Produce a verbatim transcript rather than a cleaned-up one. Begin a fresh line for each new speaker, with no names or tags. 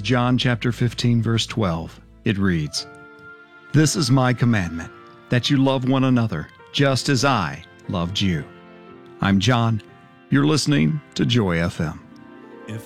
John chapter fifteen, verse twelve. It reads, "This is my commandment, that you love one another, just as I loved you." I'm John. You're listening to Joy F M.